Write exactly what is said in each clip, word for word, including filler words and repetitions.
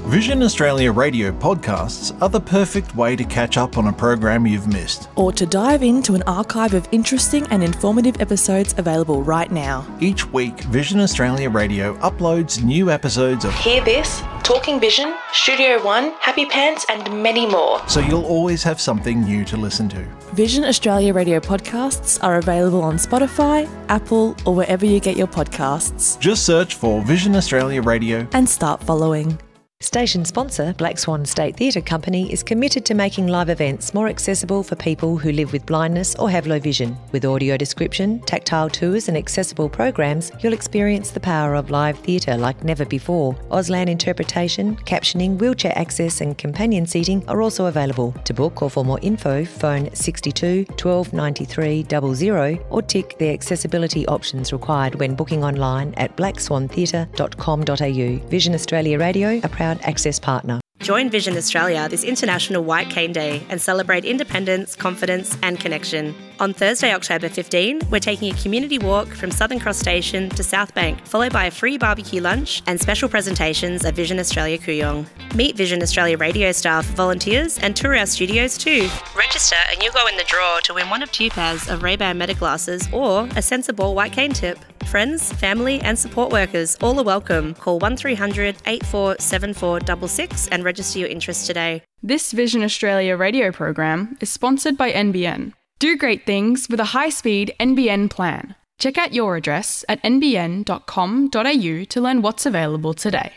Vision Australia Radio podcasts are the perfect way to catch up on a program you've missed. Or to dive into an archive of interesting and informative episodes available right now. Each week, Vision Australia Radio uploads new episodes of Hear This, Talking Vision, Studio One, Happy Pants and many more. So you'll always have something new to listen to. Vision Australia Radio podcasts are available on Spotify, Apple or wherever you get your podcasts. Just search for Vision Australia Radio and start following. Station sponsor Black Swan State Theatre Company is committed to making live events more accessible for people who live with blindness or have low vision. With audio description, tactile tours and accessible programs, you'll experience the power of live theatre like never before. Auslan interpretation, captioning, wheelchair access and companion seating are also available. To book or for more info, phone sixty-two, twelve ninety-three, double zero or tick the accessibility options required when booking online at black swan theatre dot com dot a u. Vision Australia Radio, a proud access partner. Join Vision Australia this International White Cane Day and celebrate independence, confidence and connection. On Thursday, October fifteenth, we're taking a community walk from Southern Cross Station to South Bank, followed by a free barbecue lunch and special presentations at Vision Australia Kooyong. Meet Vision Australia radio staff, volunteers and tour our studios too. Register and you'll go in the draw to win one of two pairs of Ray-Ban Meta glasses or a Sensible White Cane tip. Friends, family and support workers all are welcome. Call one three hundred, eight four seven four six six and register your interest today. This Vision Australia radio program is sponsored by N B N. Do great things with a high-speed N B N plan. Check out your address at n b n dot com dot a u to learn what's available today.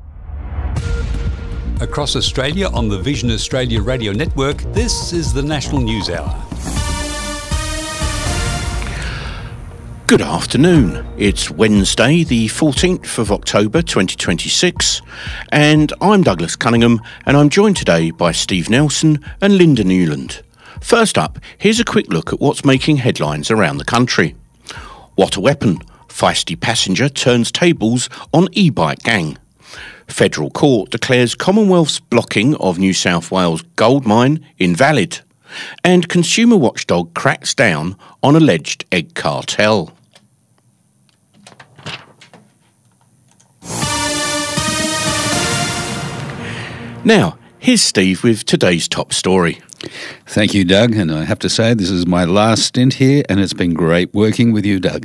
Across Australia on the Vision Australia Radio Network, this is the National News Hour. Good afternoon. It's Wednesday, the fourteenth of October twenty twenty-six, and I'm Douglas Cunningham, and I'm joined today by Steve Nelson and Linda Newland. First up, here's a quick look at what's making headlines around the country. What a weapon. Feisty passenger turns tables on e-bike gang. Federal court declares Commonwealth's blocking of New South Wales gold mine invalid. And consumer watchdog cracks down on alleged egg cartel. Now, here's Steve with today's top story. Thank you, Doug, and I have to say this is my last stint here, and it's been great working with you, Doug.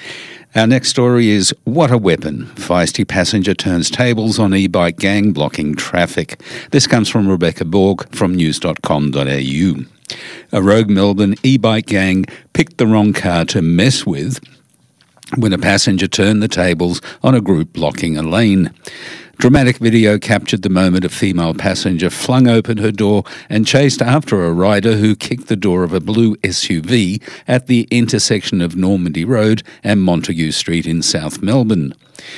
Our next story is What a Weapon. Feisty passenger turns tables on e-bike gang blocking traffic. This comes from Rebecca Borg from news dot com dot a u. A rogue Melbourne e-bike gang picked the wrong car to mess with when a passenger turned the tables on a group blocking a lane. Dramatic video captured the moment a female passenger flung open her door and chased after a rider who kicked the door of a blue S U V at the intersection of Normandy Road and Montague Street in South Melbourne.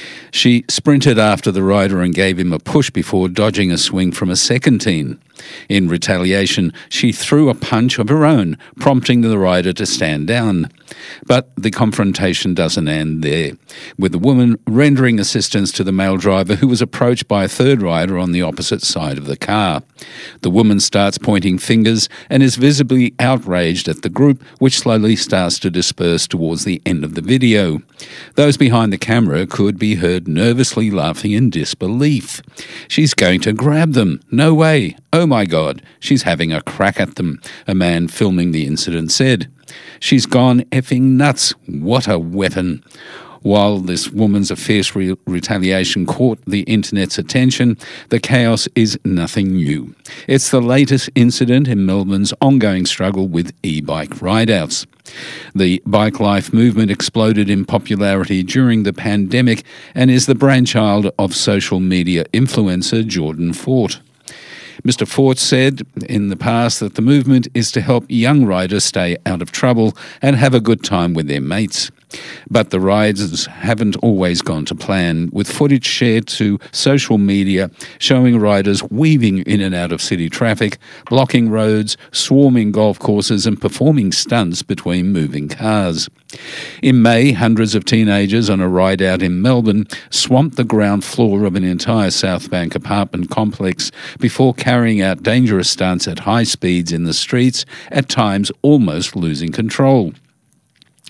She sprinted after the rider and gave him a push before dodging a swing from a second teen. In retaliation, she threw a punch of her own, prompting the rider to stand down. But the confrontation doesn't end there, with the woman rendering assistance to the male driver who was approached by a third rider on the opposite side of the car. The woman starts pointing fingers and is visibly outraged at the group, which slowly starts to disperse towards the end of the video. Those behind the camera could be heard nervously laughing in disbelief. She's going to grab them. No way. Oh my God, she's having a crack at them, a man filming the incident said. She's gone effing nuts. What a weapon. While this woman's fierce re- retaliation caught the internet's attention, the chaos is nothing new. It's the latest incident in Melbourne's ongoing struggle with e-bike ride-outs. The bike life movement exploded in popularity during the pandemic and is the brainchild of social media influencer Jordan Fort. Mister Fort said in the past that the movement is to help young riders stay out of trouble and have a good time with their mates. But the rides haven't always gone to plan, with footage shared to social media showing riders weaving in and out of city traffic, blocking roads, swarming golf courses and performing stunts between moving cars. In May, hundreds of teenagers on a ride out in Melbourne swamped the ground floor of an entire South Bank apartment complex before carrying out dangerous stunts at high speeds in the streets, at times almost losing control.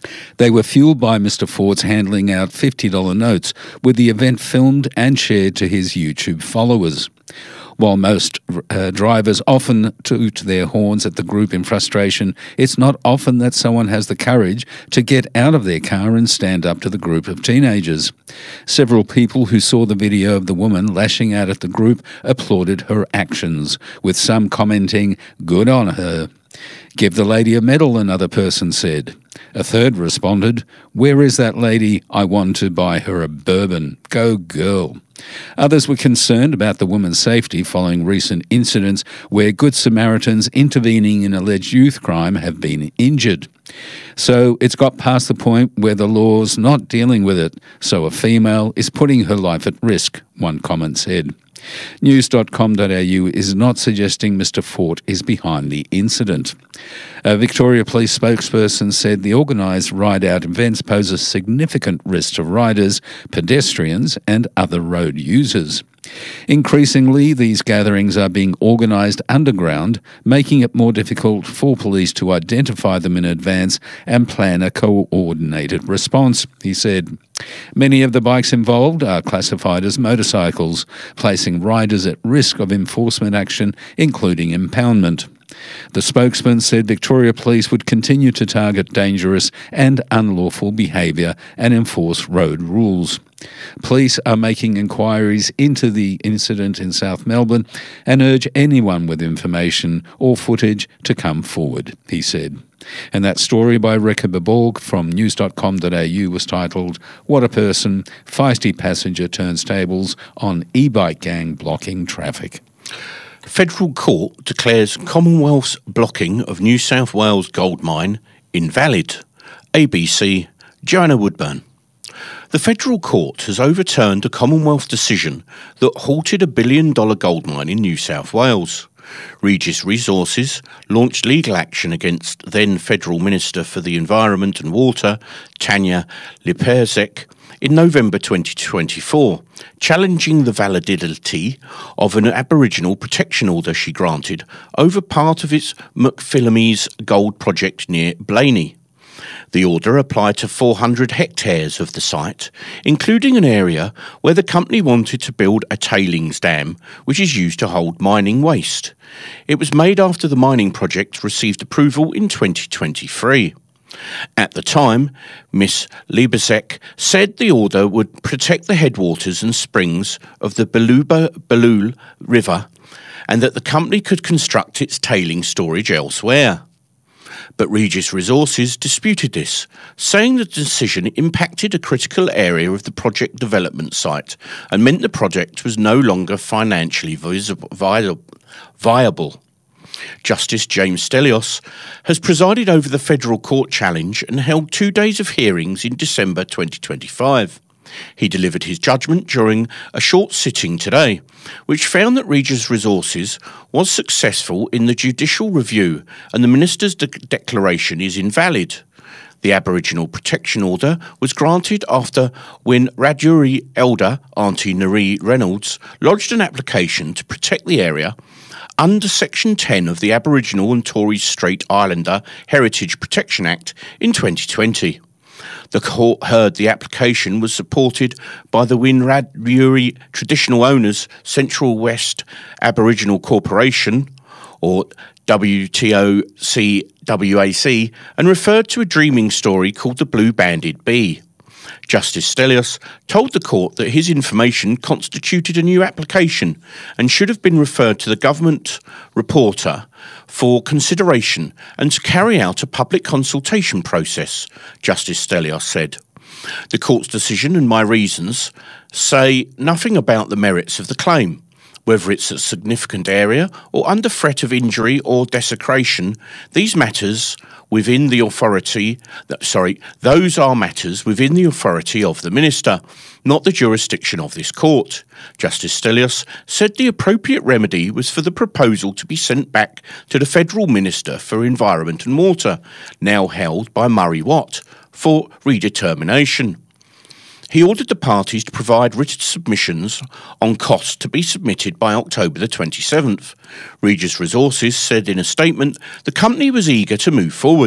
They were fueled by Mister Fort's handing out fifty dollar notes, with the event filmed and shared to his YouTube followers. While most uh, drivers often toot their horns at the group in frustration, it's not often that someone has the courage to get out of their car and stand up to the group of teenagers. Several people who saw the video of the woman lashing out at the group applauded her actions, with some commenting, "Good on her." "Give the lady a medal," another person said. A third responded, "Where is that lady? I want to buy her a bourbon. Go girl." Others were concerned about the woman's safety following recent incidents where Good Samaritans intervening in alleged youth crime have been injured. So it's got past the point where the law's not dealing with it, so a female is putting her life at risk, one comment said. News dot com dot a u is not suggesting Mister Fort is behind the incident. A Victoria Police spokesperson said the organised ride-out events pose a significant risk to riders, pedestrians and other road users. Increasingly, these gatherings are being organised underground, making it more difficult for police to identify them in advance and plan a coordinated response, he said. Many of the bikes involved are classified as motorcycles, placing riders at risk of enforcement action, including impoundment. The spokesman said Victoria Police would continue to target dangerous and unlawful behaviour and enforce road rules. Police are making inquiries into the incident in South Melbourne and urge anyone with information or footage to come forward, he said. And that story by Rekha Baborg from news dot com dot a u was titled, "What a Person, Feisty Passenger Turns Tables on E-Bike Gang Blocking Traffic." Federal Court declares Commonwealth's blocking of New South Wales gold mine invalid. A B C, Joanna Woodburn. The Federal Court has overturned a Commonwealth decision that halted a billion dollar gold mine in New South Wales. Regis Resources launched legal action against then Federal Minister for the Environment and Water, Tanya Liperzek, in November twenty twenty-four, challenging the validity of an Aboriginal protection order she granted over part of its McPhillamys gold project near Blaney. The order applied to four hundred hectares of the site, including an area where the company wanted to build a tailings dam, which is used to hold mining waste. It was made after the mining project received approval in twenty twenty-three. At the time, Miss Liebesek said the order would protect the headwaters and springs of the Beluba-Belul River and that the company could construct its tailing storage elsewhere. But Regis Resources disputed this, saying the decision impacted a critical area of the project development site and meant the project was no longer financially visible, viable. Justice James Stelios has presided over the federal court challenge and held two days of hearings in December twenty twenty-five. He delivered his judgment during a short sitting today, which found that Regis Resources was successful in the judicial review and the minister's de- declaration is invalid. The Aboriginal Protection Order was granted after when Wiradjuri elder Auntie Naree Reynolds lodged an application to protect the area under Section ten of the Aboriginal and Torres Strait Islander Heritage Protection Act in twenty twenty. The court heard the application was supported by the Wiradjuri Traditional Owners Central West Aboriginal Corporation, or W T O C W A C, and referred to a dreaming story called The Blue-Banded Bee. Justice Stelios told the court that his information constituted a new application and should have been referred to the government reporter for consideration and to carry out a public consultation process, Justice Stelios said. The court's decision and my reasons say nothing about the merits of the claim. Whether it's a significant area or under threat of injury or desecration, these matters within the authority, sorry, those are matters within the authority of the minister, not the jurisdiction of this court. Justice Stelios said the appropriate remedy was for the proposal to be sent back to the Federal Minister for Environment and Water, now held by Murray Watt, for redetermination. He ordered the parties to provide written submissions on costs to be submitted by October the twenty-seventh. Regis Resources said in a statement the company was eager to move forward.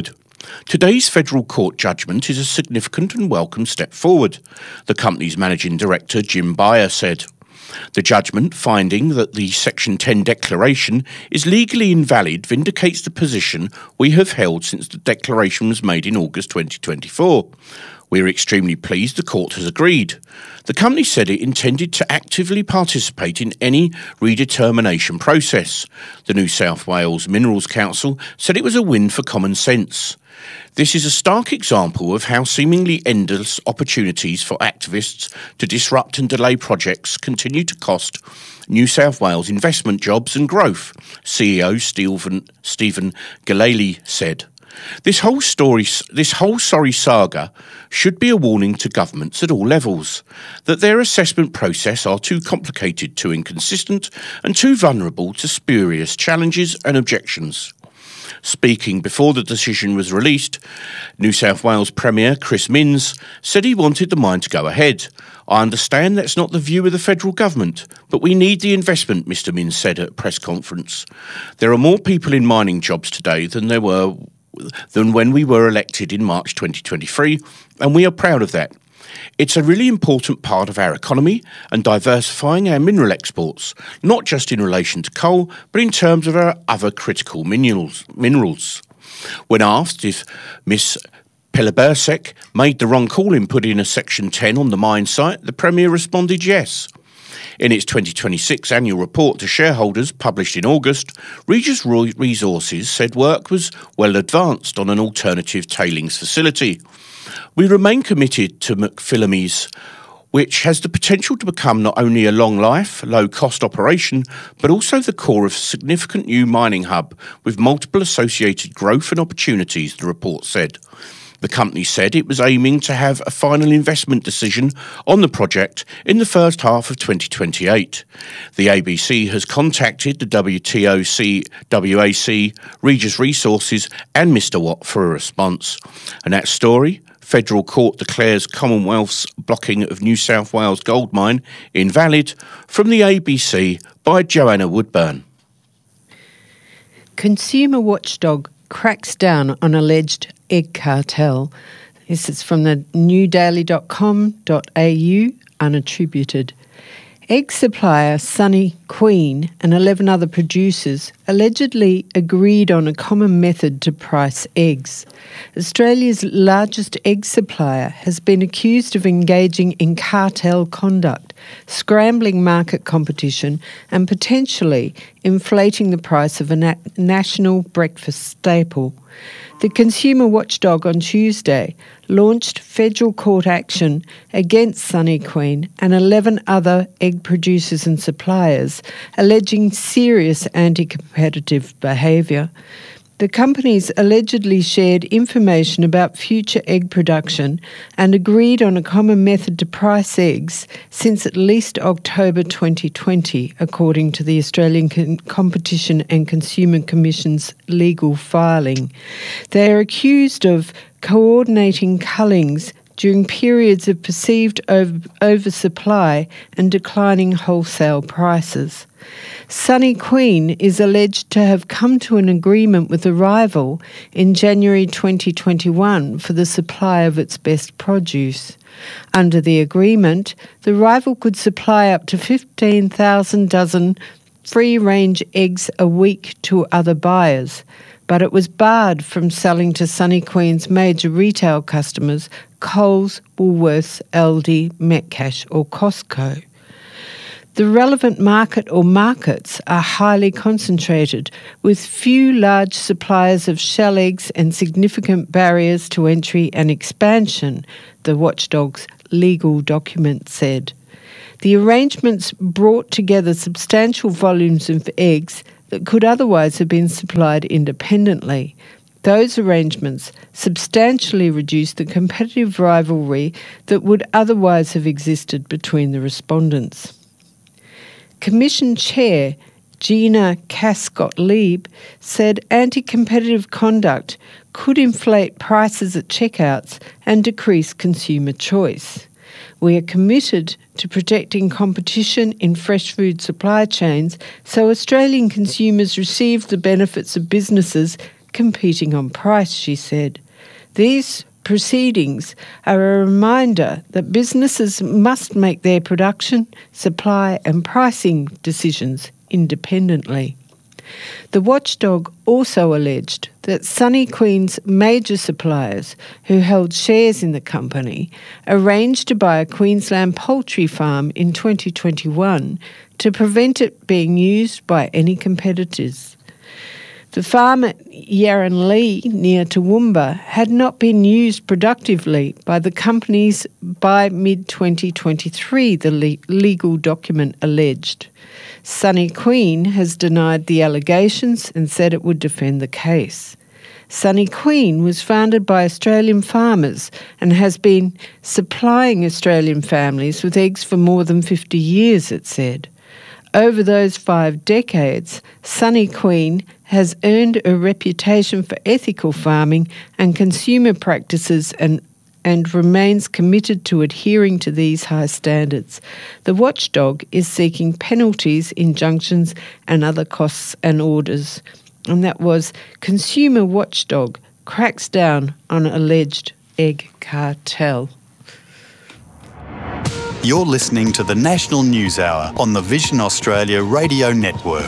Today's federal court judgment is a significant and welcome step forward, the company's managing director Jim Beyer said. The judgment, finding that the Section ten declaration is legally invalid, vindicates the position we have held since the declaration was made in August twenty twenty-four. We are extremely pleased the court has agreed. The company said it intended to actively participate in any redetermination process. The New South Wales Minerals Council said it was a win for common sense. This is a stark example of how seemingly endless opportunities for activists to disrupt and delay projects continue to cost New South Wales investment jobs and growth, C E O Stephen, Stephen Gallaley said. This whole story, this whole sorry saga should be a warning to governments at all levels that their assessment process are too complicated, too inconsistent and too vulnerable to spurious challenges and objections. Speaking before the decision was released, New South Wales Premier Chris Minns said he wanted the mine to go ahead. I understand that's not the view of the federal government, but we need the investment, Mr Minns said at a press conference. There are more people in mining jobs today than there were than when we were elected in March twenty twenty-three, and we are proud of that. It's a really important part of our economy and diversifying our mineral exports, not just in relation to coal, but in terms of our other critical minerals. minerals. When asked if Miss Pelibersek made the wrong call in putting a Section ten on the mine site, the Premier responded yes. In its twenty twenty-six annual report to shareholders published in August, Regis Resources said work was well advanced on an alternative tailings facility. We remain committed to McPhillamys, which has the potential to become not only a long-life, low-cost operation, but also the core of a significant new mining hub with multiple associated growth and opportunities, the report said. The company said it was aiming to have a final investment decision on the project in the first half of twenty twenty-eight. The A B C has contacted the W T O C, W A C, Regis Resources and Mister Watt for a response. And that story, Federal Court declares Commonwealth's blocking of New South Wales gold mine invalid, from the A B C by Joanna Woodburn. Consumer watchdog cracks down on alleged egg cartel. This is from the new daily dot com dot a u, unattributed. Egg supplier Sunny Queen and eleven other producers allegedly agreed on a common method to price eggs. Australia's largest egg supplier has been accused of engaging in cartel conduct, scrambling market competition and potentially inflating the price of a na- national breakfast staple. The consumer watchdog on Tuesday launched federal court action against Sunny Queen and eleven other egg producers and suppliers, alleging serious anti-competitive behaviour. The companies allegedly shared information about future egg production and agreed on a common method to price eggs since at least October twenty twenty, according to the Australian Con- Competition and Consumer Commission's legal filing. They are accused of coordinating cullings during periods of perceived over- oversupply and declining wholesale prices. Sunny Queen is alleged to have come to an agreement with a rival in January twenty twenty-one for the supply of its best produce. Under the agreement, the rival could supply up to fifteen thousand dozen free-range eggs a week to other buyers, but it was barred from selling to Sunny Queen's major retail customers, Coles, Woolworths, Aldi, Metcash or Costco. The relevant market or markets are highly concentrated, with few large suppliers of shell eggs and significant barriers to entry and expansion, the watchdog's legal document said. The arrangements brought together substantial volumes of eggs that could otherwise have been supplied independently. Those arrangements substantially reduced the competitive rivalry that would otherwise have existed between the respondents. Commission Chair Gina Cascott-Lieb said anti-competitive conduct could inflate prices at checkouts and decrease consumer choice. We are committed to protecting competition in fresh food supply chains so Australian consumers receive the benefits of businesses competing on price, she said. These proceedings are a reminder that businesses must make their production, supply and pricing decisions independently. The watchdog also alleged that Sunny Queen's major suppliers, who held shares in the company, arranged to buy a Queensland poultry farm in twenty twenty-one to prevent it being used by any competitors. The farm at Yarranlee near Toowoomba had not been used productively by the companies by mid twenty twenty-three, the le- legal document alleged. Sunny Queen has denied the allegations and said it would defend the case. Sunny Queen was founded by Australian farmers and has been supplying Australian families with eggs for more than fifty years, it said. Over those five decades, Sunny Queen has earned a reputation for ethical farming and consumer practices and, and remains committed to adhering to these high standards. The watchdog is seeking penalties, injunctions and other costs and orders. And that was Consumer Watchdog cracks down on alleged egg cartel. You're listening to the National News Hour on the Vision Australia Radio Network.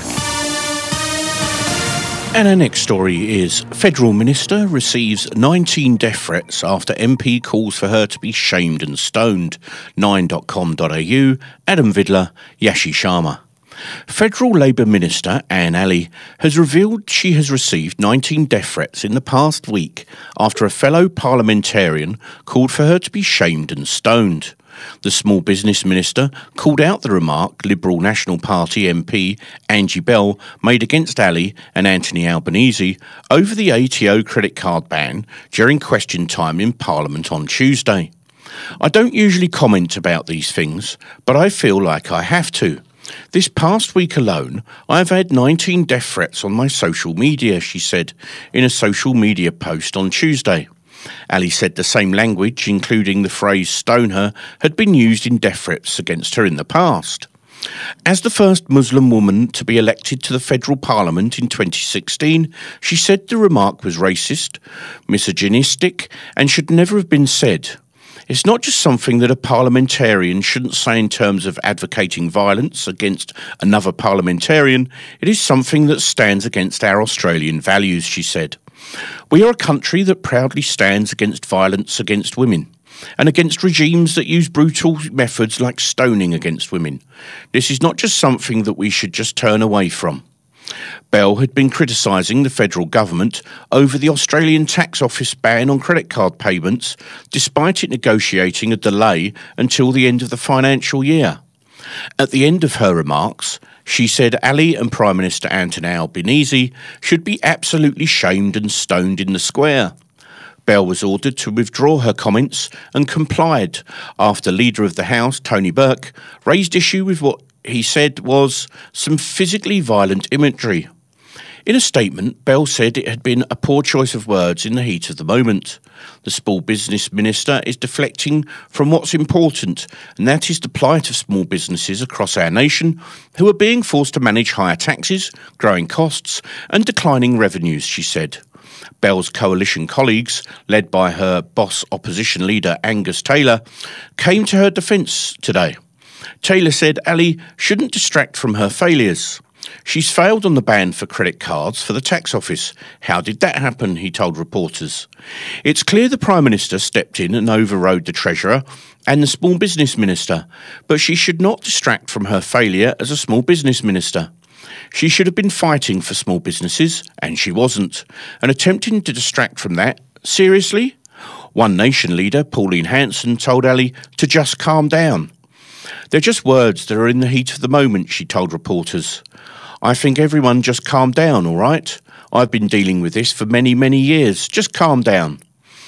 And our next story is Federal Minister receives nineteen death threats after M P calls for her to be shamed and stoned. nine dot com dot a u, Adam Vidler, Yashi Sharma. Federal Labor Minister Anne Alley has revealed she has received nineteen death threats in the past week after a fellow parliamentarian called for her to be shamed and stoned. The Small Business Minister called out the remark Liberal National Party M P Angie Bell made against Alley and Anthony Albanese over the A T O credit card ban during question time in Parliament on Tuesday. I don't usually comment about these things, but I feel like I have to. This past week alone, I have had nineteen death threats on my social media, she said in a social media post on Tuesday. Ali said the same language, including the phrase stone her, had been used in death threats against her in the past. As the first Muslim woman to be elected to the federal parliament in twenty sixteen, she said the remark was racist, misogynistic, and should never have been said. It's not just something that a parliamentarian shouldn't say in terms of advocating violence against another parliamentarian. It is something that stands against our Australian values, she said. We are a country that proudly stands against violence against women and against regimes that use brutal methods like stoning against women. This is not just something that we should just turn away from. Bell had been criticising the federal government over the Australian Tax Office ban on credit card payments, despite it negotiating a delay until the end of the financial year. At the end of her remarks, she said Ali and Prime Minister Anthony Albanese should be absolutely shamed and stoned in the square. Bell was ordered to withdraw her comments and complied after Leader of the House, Tony Burke, raised issue with what he said was some physically violent imagery. In a statement, Bell said it had been a poor choice of words in the heat of the moment. The Small Business Minister is deflecting from what's important, and that is the plight of small businesses across our nation who are being forced to manage higher taxes, growing costs and declining revenues, she said. Bell's coalition colleagues, led by her boss opposition leader Angus Taylor, came to her defence today. Taylor said Ali shouldn't distract from her failures. She's failed on the ban for credit cards for the tax office. How did that happen, he told reporters. It's clear the Prime Minister stepped in and overrode the Treasurer and the Small Business Minister, but she should not distract from her failure as a Small Business Minister. She should have been fighting for small businesses, and she wasn't, and attempting to distract from that. Seriously? One Nation leader, Pauline Hanson, told Ali to just calm down. They're just words that are in the heat of the moment, she told reporters. I think everyone just calm down, all right? I've been dealing with this for many, many years. Just calm down.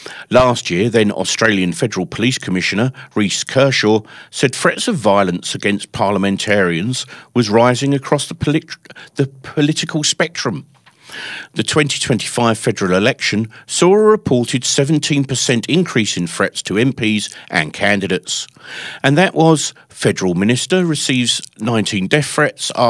Last year, then Australian Federal Police Commissioner Reece Kershaw said threats of violence against parliamentarians was rising across the, polit- the political spectrum. The twenty twenty-five federal election saw a reported seventeen percent increase in threats to M Ps and candidates. And that was Federal Minister receives nineteen death threats after